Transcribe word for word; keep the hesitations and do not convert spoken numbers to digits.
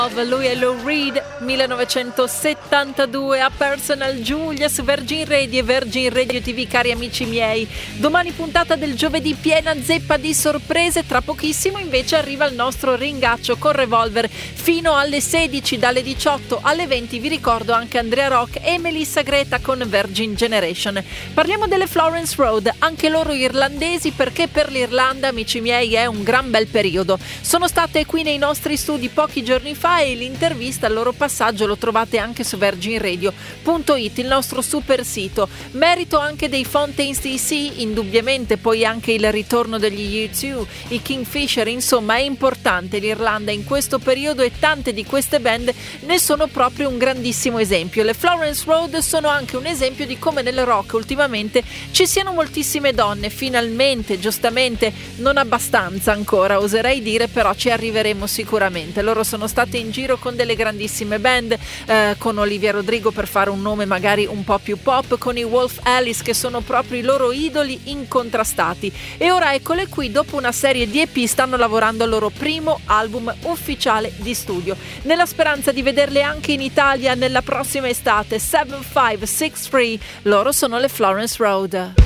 Lui è Lou Reed, millenovecentosettantadue a Personal Julia su Virgin Radio e Virgin Radio ti vu, cari amici miei. Domani puntata del giovedì piena zeppa di sorprese, tra pochissimo invece arriva il nostro ringaccio con Revolver fino alle sedici, dalle diciotto alle venti. Vi ricordo anche Andrea Rock e Melissa Greta con Virgin Generation. Parliamo delle Florence Road, anche loro irlandesi, perché per l'Irlanda, amici miei, è un gran bel periodo. Sono state qui nei nostri studi pochi giorni fa e l'intervista al loro passaggio lo trovate anche su virgin radio punto it, il nostro super sito. Merito anche dei Fontaines D C, indubbiamente, poi anche il ritorno degli U due, i Kingfisher, insomma è importante l'Irlanda in questo periodo e tante di queste band ne sono proprio un grandissimo esempio. Le Florence Road sono anche un esempio di come nel rock ultimamente ci siano moltissime donne, finalmente, giustamente, non abbastanza ancora oserei dire, però ci arriveremo sicuramente. Loro sono state in giro con delle grandissime band, eh, con Olivia Rodrigo per fare un nome magari un po' più pop, con i Wolf Alice che sono proprio i loro idoli incontrastati, e ora eccole qui dopo una serie di E P stanno lavorando al loro primo album ufficiale di studio, nella speranza di vederle anche in Italia nella prossima estate. Seven five six three, loro sono le Florence Road.